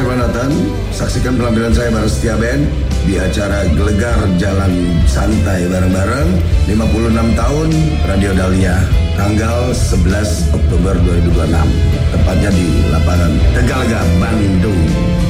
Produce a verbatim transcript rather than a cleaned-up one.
saya Manatan. Saksikan penampilan saya bareng Setia Band di acara Gelegar Jalan Santai bareng-bareng lima puluh enam tahun Radio Dahlia tanggal sebelas Oktober dua ribu dua puluh enam, tepatnya di lapangan Tegalega, Bandung.